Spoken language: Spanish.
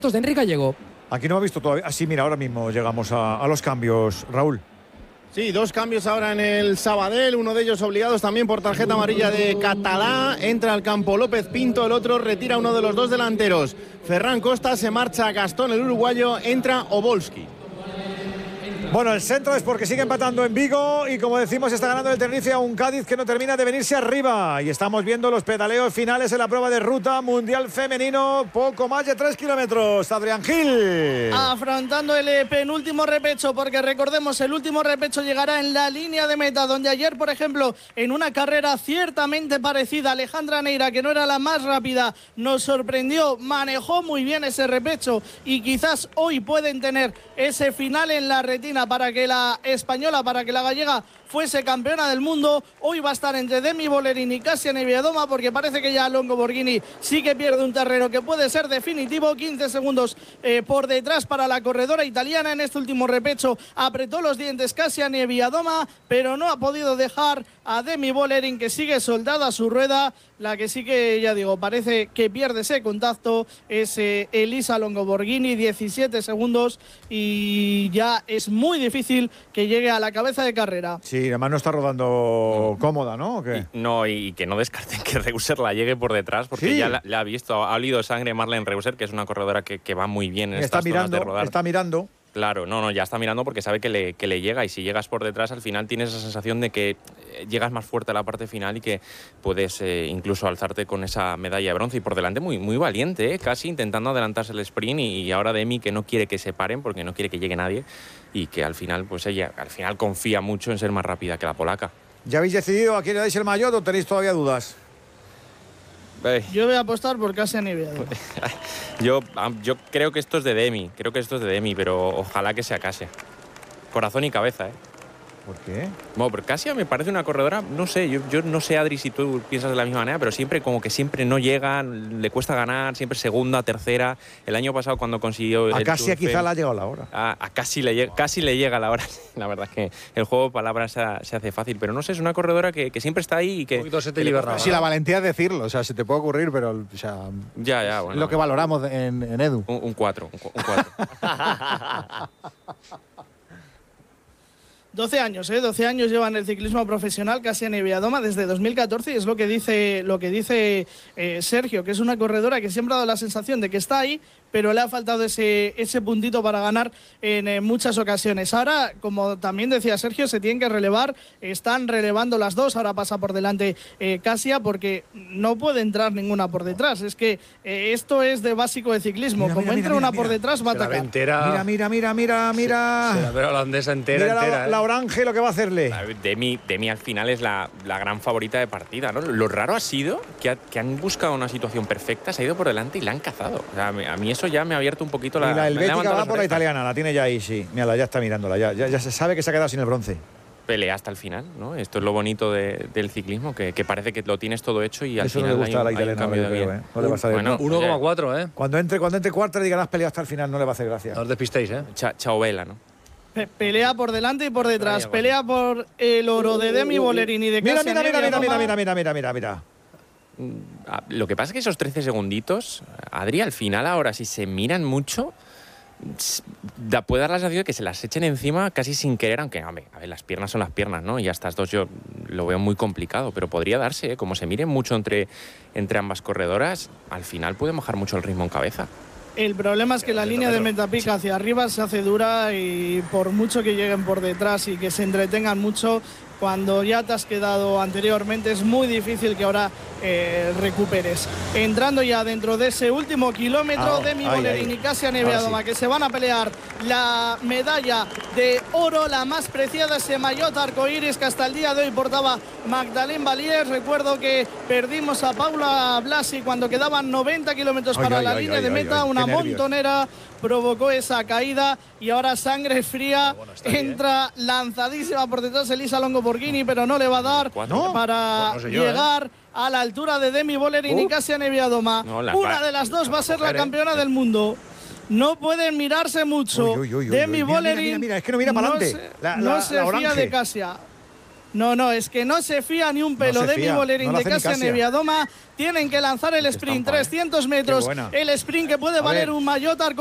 de Enrique Gallego. Aquí no ha visto todavía. Así, mira, ahora mismo llegamos a los cambios, Raúl. Sí, dos cambios ahora en el Sabadell, uno de ellos obligados también por tarjeta amarilla de Catalá. Entra al campo López Pinto, el otro retira uno de los dos delanteros. Ferran Costa, se marcha Gastón, el uruguayo, entra Obolski. Bueno, el centro es porque sigue empatando en Vigo y, como decimos, está ganando el Tenerife a un Cádiz que no termina de venirse arriba. Y estamos viendo los pedaleos finales en la prueba de ruta mundial femenino. Poco más de 3 kilómetros. Adrián Gil. Afrontando el penúltimo repecho, porque recordemos, el último repecho llegará en la línea de meta, donde ayer, por ejemplo, en una carrera ciertamente parecida, Alejandra Neira, que no era la más rápida, nos sorprendió, manejó muy bien ese repecho y quizás hoy pueden tener ese final en la retina para que la española, para que la gallega fuese campeona del mundo. Hoy va a estar entre Demi Bollerini y Kasia Nieviadoma, porque parece que ya Longo Borghini sí que pierde un terreno que puede ser definitivo. 15 segundos por detrás para la corredora italiana. En este último repecho apretó los dientes Kasia Nieviadoma, pero no ha podido dejar a Demi Bollerini, que sigue soldada a su rueda. La que sí que, ya digo, parece que pierde ese contacto es Elisa Longo Borghini, 17 segundos, y ya es muy difícil que llegue a la cabeza de carrera. Sí, además no está rodando cómoda, ¿no? ¿O qué? Y que no descarten que Reuser la llegue por detrás, porque sí, ya la ha visto, ha olido sangre Marlene Reuser, que es una corredora que va muy bien en estas zonas de rodar. Está mirando. Claro, ya está mirando porque sabe que le llega, y si llegas por detrás al final tienes esa sensación de que llegas más fuerte a la parte final y que puedes incluso alzarte con esa medalla de bronce. Y por delante muy, muy valiente, casi intentando adelantarse el sprint, y ahora Demi, que no quiere que se paren porque no quiere que llegue nadie, y que al final pues ella confía mucho en ser más rápida que la polaca. ¿Ya habéis decidido a quién le dais el maillot o tenéis todavía dudas? Yo voy a apostar por Kasia Nieviadoma. Yo creo que esto es de Demi, pero ojalá que sea Kasia. Corazón y cabeza, ¿eh? ¿Por qué? Bueno, pero Kasia me parece una corredora, no sé, yo no sé, Adri, si tú piensas de la misma manera, pero siempre no llega, le cuesta ganar, siempre segunda, tercera. El año pasado cuando consiguió... A Kasia quizá le ha llegado la hora. A casi le llega la hora. La verdad es que el juego de palabras se hace fácil, pero no sé, es una corredora que siempre está ahí y que... Un poquito se te libera. Sí, la valentía es decirlo, o sea, se te puede ocurrir, pero o sea, ya, bueno, lo que valoramos en Edu. Un 4. 12 años, 12 años lleva en el ciclismo profesional Kasia Nieviadoma desde 2014, y es lo que dice Sergio, que es una corredora que siempre ha dado la sensación de que está ahí, pero le ha faltado ese puntito para ganar en muchas ocasiones. Ahora, como también decía Sergio, se tienen que relevar, están relevando las dos. Ahora pasa por delante Kasia, porque no puede entrar ninguna por detrás. Es que esto es de básico de ciclismo. Como entra una por detrás, va a atacar. Mira. Se la ve holandesa entera. La Orange lo que va a hacerle. Demi al final es la gran favorita de partida, ¿no? Lo raro ha sido que han buscado una situación perfecta, se ha ido por delante y la han cazado. O sea, a mí eso ya me ha abierto un poquito la... Y la helvética va por la italiana, la tiene ya ahí, sí. Mírala, ya está mirándola, ya se sabe que se ha quedado sin el bronce. Pelea hasta el final, ¿no? Esto es lo bonito del ciclismo, que parece que lo tienes todo hecho y al eso final no le gusta a la hay un italiana, cambio de bien. No le va a salir. Bueno, 1,4, ¿eh? Cuando entre cuarta y digan has peleado hasta el final, no le va a hacer gracia. No os despistéis, ¿eh? Chao Vela, ¿no? Pelea por delante y por detrás. Pelea por el oro de Demi Bollerini y de Kasia Nieviadoma. Mira. Lo que pasa es que esos 13 segunditos, Adri, al final ahora si se miran mucho, puede dar la sensación de que se las echen encima casi sin querer, aunque a ver, las piernas son las piernas, ¿no? Y a estas dos yo lo veo muy complicado, pero podría darse, ¿eh? Como se miren mucho entre ambas corredoras, al final puede mojar mucho el ritmo en cabeza. El problema es que la línea de meta pica hacia arriba se hace dura, y por mucho que lleguen por detrás y que se entretengan mucho, cuando ya te has quedado anteriormente es muy difícil que ahora recuperes. Entrando ya dentro de ese último kilómetro, Demi Bollerini y Kasia Nieviadoma, que se van a pelear la medalla de oro, la más preciada, ese maillot arcoíris que hasta el día de hoy portaba Magdalene Valier. Recuerdo que perdimos a Paula Blasi cuando quedaban 90 kilómetros para la línea de meta. Una montonera provocó esa caída, y ahora sangre fría. Entra lanzadísima por detrás Elisa Longo Borghini, pero no le va a dar para llegar a la altura de Demi Bollerini y Kasia Nieviadoma. Una de las dos va a ser la campeona del mundo. No pueden mirarse mucho. Demi Bollerini mira, es que no mira para adelante. No se fía de Kasia. No, es que no se fía ni un pelo. No se Demi fía, Vollering no de lo hace ni Kasia Kasia. Niewiadoma. Tienen que lanzar el sprint, estampa, 300 metros. Qué buena. El sprint que puede A valer ver. un maillot